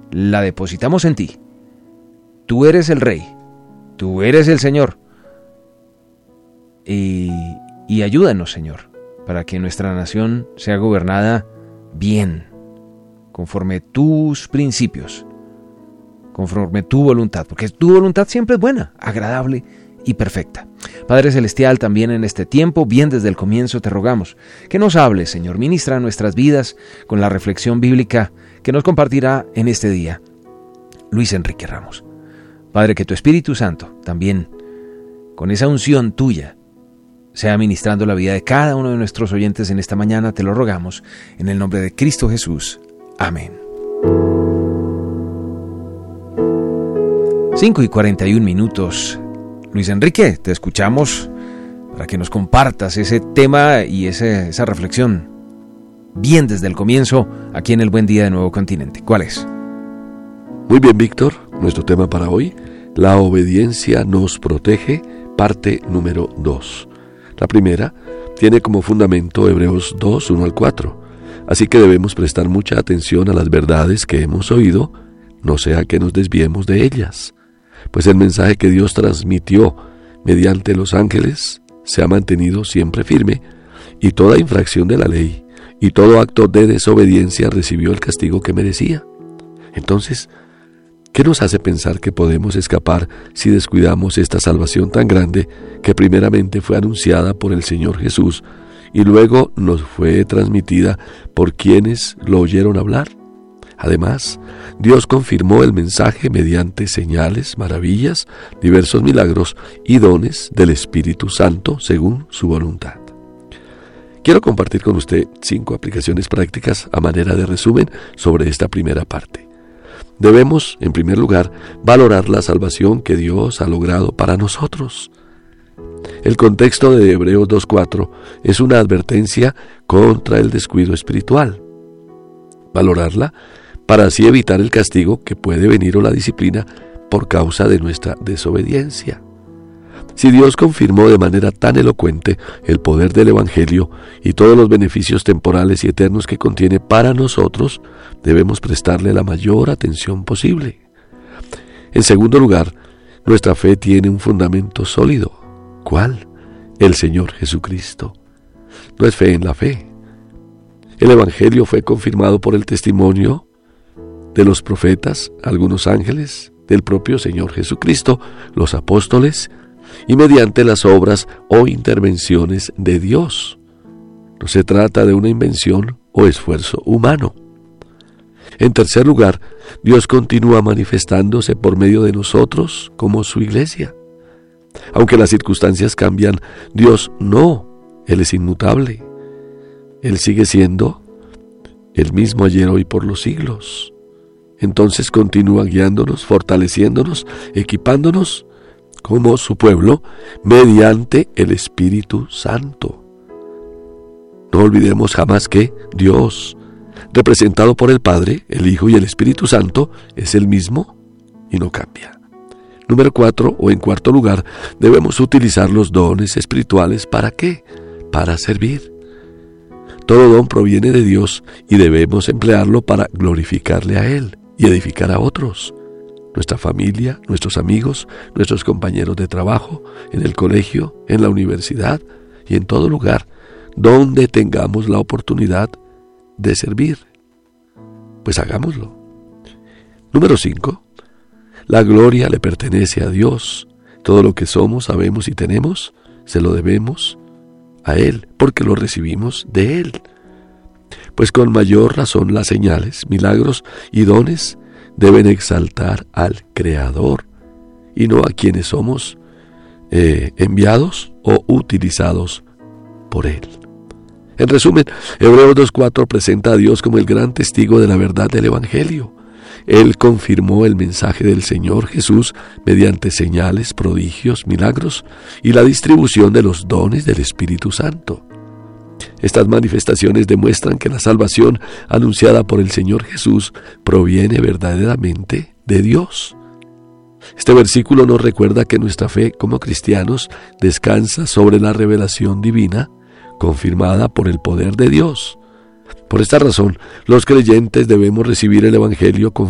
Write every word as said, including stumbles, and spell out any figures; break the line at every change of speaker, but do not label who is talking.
la depositamos en ti. Tú eres el Rey, tú eres el Señor. Y, y ayúdanos, Señor, para que nuestra nación sea gobernada bien, conforme tus principios, conforme tu voluntad, porque tu voluntad siempre es buena, agradable y perfecta. Padre Celestial, también en este tiempo, bien desde el comienzo, te rogamos que nos hables, Señor, ministra nuestras vidas con la reflexión bíblica que nos compartirá en este día Luis Enrique Ramos. Padre, que tu Espíritu Santo también, con esa unción tuya, sea ministrando la vida de cada uno de nuestros oyentes en esta mañana, te lo rogamos, en el nombre de Cristo Jesús. Amén. cinco y cuarenta y un minutos. Luis Enrique, te escuchamos para que nos compartas ese tema y ese, esa reflexión bien desde el comienzo aquí en el Buen Día de Nuevo Continente. ¿Cuál es?
Muy bien, Víctor. Nuestro tema para hoy, la obediencia nos protege, parte número dos. La primera tiene como fundamento Hebreos dos, uno al cuatro. Así que debemos prestar mucha atención a las verdades que hemos oído, no sea que nos desviemos de ellas. Pues el mensaje que Dios transmitió mediante los ángeles se ha mantenido siempre firme, y toda infracción de la ley y todo acto de desobediencia recibió el castigo que merecía. Entonces, ¿qué nos hace pensar que podemos escapar si descuidamos esta salvación tan grande que primeramente fue anunciada por el Señor Jesús y luego nos fue transmitida por quienes lo oyeron hablar? Además, Dios confirmó el mensaje mediante señales, maravillas, diversos milagros y dones del Espíritu Santo según su voluntad. Quiero compartir con usted cinco aplicaciones prácticas a manera de resumen sobre esta primera parte. Debemos, en primer lugar, valorar la salvación que Dios ha logrado para nosotros. El contexto de Hebreos dos cuatro es una advertencia contra el descuido espiritual. Valorarla para así evitar el castigo que puede venir o la disciplina por causa de nuestra desobediencia. Si Dios confirmó de manera tan elocuente el poder del Evangelio y todos los beneficios temporales y eternos que contiene para nosotros, debemos prestarle la mayor atención posible. En segundo lugar, nuestra fe tiene un fundamento sólido. ¿Cuál? El Señor Jesucristo. No es fe en la fe. El Evangelio fue confirmado por el testimonio de los profetas, algunos ángeles, del propio Señor Jesucristo, los apóstoles, y mediante las obras o intervenciones de Dios. No se trata de una invención o esfuerzo humano. En tercer lugar, Dios continúa manifestándose por medio de nosotros como su iglesia. Aunque las circunstancias cambian, Dios no, Él es inmutable. Él sigue siendo el mismo ayer, hoy, por los siglos. Entonces continúa guiándonos, fortaleciéndonos, equipándonos como su pueblo mediante el Espíritu Santo. No olvidemos jamás que Dios, representado por el Padre, el Hijo y el Espíritu Santo, es el mismo y no cambia. Número cuatro, o en cuarto lugar, debemos utilizar los dones espirituales. ¿Para qué? Para servir. Todo don proviene de Dios y debemos emplearlo para glorificarle a Él y edificar a otros. Nuestra familia, nuestros amigos, nuestros compañeros de trabajo, en el colegio, en la universidad y en todo lugar donde tengamos la oportunidad de servir. Pues hagámoslo. Número cinco. La gloria le pertenece a Dios. Todo lo que somos, sabemos y tenemos, se lo debemos a Él, porque lo recibimos de Él. Pues con mayor razón las señales, milagros y dones deben exaltar al Creador y no a quienes somos eh, enviados o utilizados por Él. En resumen, Hebreos dos cuatro presenta a Dios como el gran testigo de la verdad del Evangelio. Él confirmó el mensaje del Señor Jesús mediante señales, prodigios, milagros y la distribución de los dones del Espíritu Santo. Estas manifestaciones demuestran que la salvación anunciada por el Señor Jesús proviene verdaderamente de Dios. Este versículo nos recuerda que nuestra fe como cristianos descansa sobre la revelación divina confirmada por el poder de Dios. Por esta razón, los creyentes debemos recibir el Evangelio con